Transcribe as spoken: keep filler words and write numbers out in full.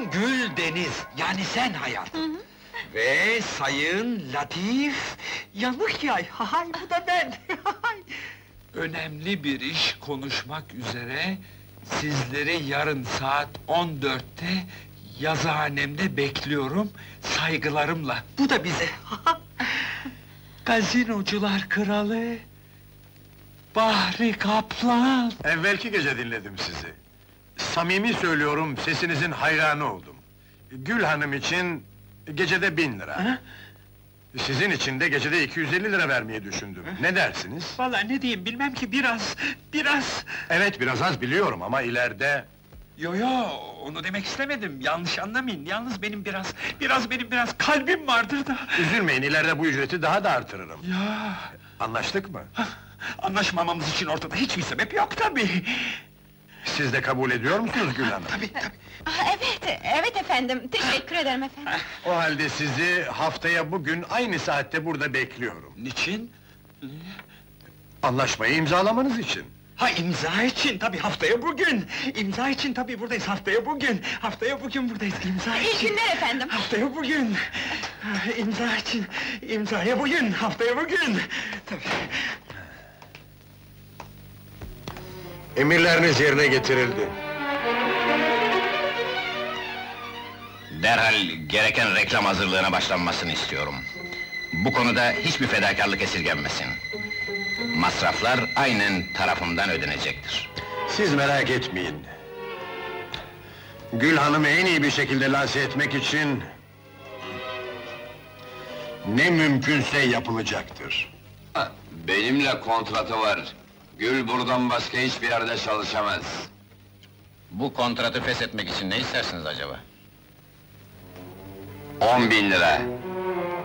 Sayın Gül Deniz, yani sen hayatım. Ve Sayın Latif Yanık Yay, hay bu da ben! Hay! Önemli bir iş konuşmak üzere, sizleri yarın saat on dörtte yazıhanemde bekliyorum, saygılarımla. Bu da bize! Gazinocular kralı, Bahri Kaplan! Evvelki gece dinledim sizi. Samimi söylüyorum, sesinizin hayranı oldum. Gül Hanım için gecede bin lira. Ha? Sizin için de gecede iki yüz elli lira vermeyi düşündüm. Ne dersiniz? Vallahi ne diyeyim bilmem ki, biraz, biraz... Evet, biraz az biliyorum ama ileride... Yo yo, onu demek istemedim, yanlış anlamayın. Yalnız benim biraz, biraz benim biraz kalbim vardır da... Üzülmeyin, ileride bu ücreti daha da artırırım. Ya, Anlaştık mı? anlaşmamamız için ortada hiçbir sebep yok tabii! Siz de kabul ediyor musunuz Gül Hanım? Tabii, tabii! Ah, evet, evet efendim, teşekkür ederim efendim. O halde sizi haftaya bugün aynı saatte burada bekliyorum. Niçin? Anlaşmayı imzalamanız için. Ha, imza için, tabii haftaya bugün! İmza için tabii buradayız, haftaya bugün! Haftaya bugün buradayız, imza İyi için! günler efendim. Haftaya bugün! Ha, İmza için, imzaya bugün, haftaya bugün! Tabii! Emirleriniz yerine getirildi. Derhal gereken reklam hazırlığına başlanmasını istiyorum. Bu konuda hiçbir fedakarlık esirgenmesin. Masraflar aynen tarafımdan ödenecektir. Siz merak etmeyin. Gül Hanım'ı en iyi bir şekilde lanse etmek için... ...ne mümkünse yapılacaktır. Benimle kontratı var. Gül buradan başka hiçbir yerde çalışamaz. Bu kontratı feshetmek için ne istersiniz acaba? On bin lira.